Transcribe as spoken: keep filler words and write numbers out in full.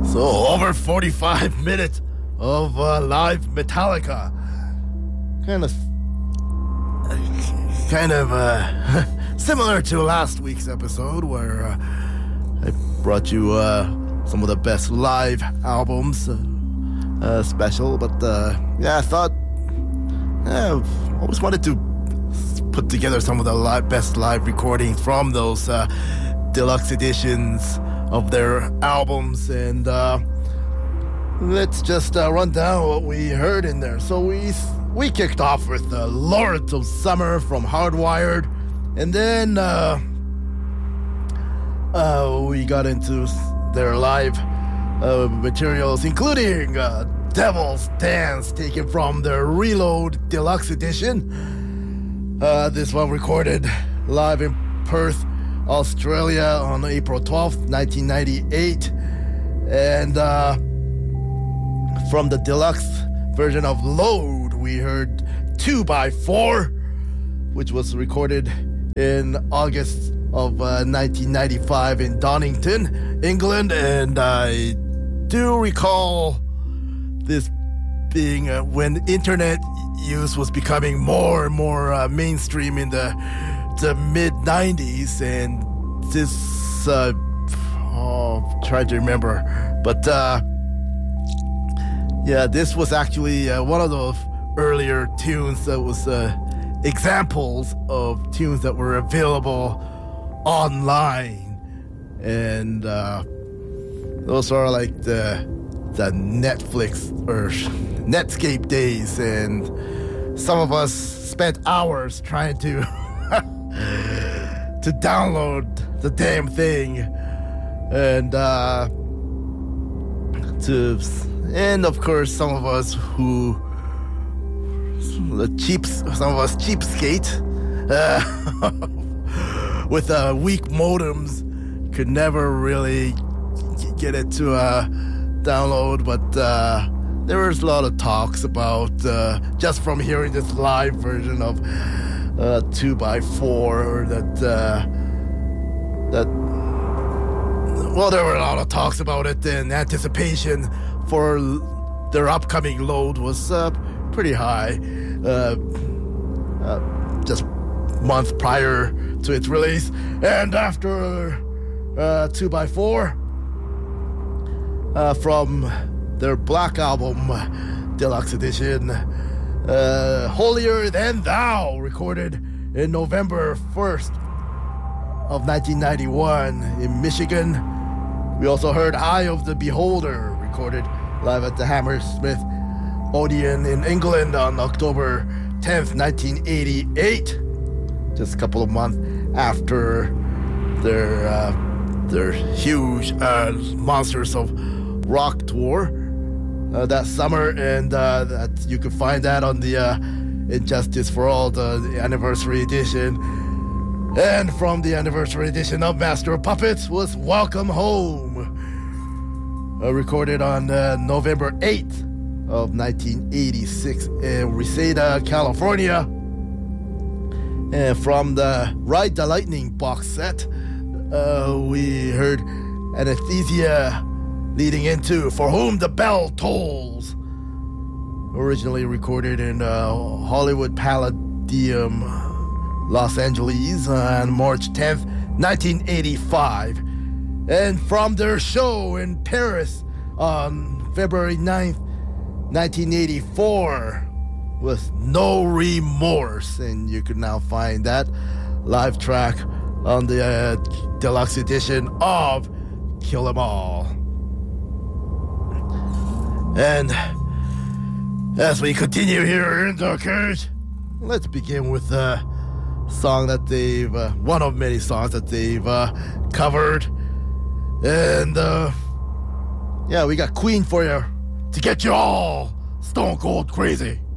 So over forty-five minutes of uh, live Metallica. Kind of, kind of uh, similar to last week's episode where uh, I brought you uh, some of the best live albums uh, uh, special. But uh, yeah, I thought yeah, I always wanted to put together some of the live, best live recordings from those uh, deluxe editions of their albums, and uh, let's just uh, run down what we heard in there. So we we kicked off with uh, Lords of Summer from Hardwired, and then uh, uh, we got into their live uh, materials, including uh, Devil's Dance, taken from their Reload Deluxe Edition. Uh, this one recorded live in Perth, Australia on April twelfth, nineteen ninety-eight. And uh, from the deluxe version of Load, we heard two by four, which was recorded in August of uh, nineteen ninety-five in Donington, England. And I do recall this being uh, when internet use was becoming more and more uh, mainstream in the the mid nineties, and this uh oh trying to remember, but uh yeah this was actually uh, one of those earlier tunes that was uh examples of tunes that were available online, and uh those are like the the Netflix or Netscape days, and some of us spent hours trying to to download the damn thing, and uh to and of course some of us who the cheap some of us cheapskate uh, with uh, weak modems could never really get it to uh download, but uh there was a lot of talks about uh just from hearing this live version of Uh, two by four that uh, that well, there were a lot of talks about it, and anticipation for their upcoming Load was uh, pretty high. Uh, uh, just month prior to its release, and after uh, two by four uh, from their Black Album Deluxe Edition. Uh, Holier Than Thou, recorded in November first of nineteen ninety-one in Michigan. We also heard Eye of the Beholder, recorded live at the Hammersmith Odeon in England on October tenth, nineteen eighty-eight, just a couple of months after their uh, their huge uh, Monsters of Rock tour. Uh, that summer, and uh, that you could find that on the uh, Injustice for All, the, the anniversary edition. And from the anniversary edition of Master of Puppets was Welcome Home, uh, recorded on uh, November eighth of nineteen eighty-six in Reseda, California. And from the Ride the Lightning box set, uh, we heard Anesthesia, leading into For Whom the Bell Tolls, originally recorded in uh, Hollywood Palladium, Los Angeles on March tenth, nineteen eighty-five. And from their show in Paris on February ninth, nineteen eighty-four, with No Remorse. And you can now find that live track on the uh, deluxe edition of Kill 'Em All. And as we continue here in the cage, let's begin with a song that they've, uh, one of many songs that they've uh, covered. And uh, yeah, we got Queen for you to get you all stone cold crazy.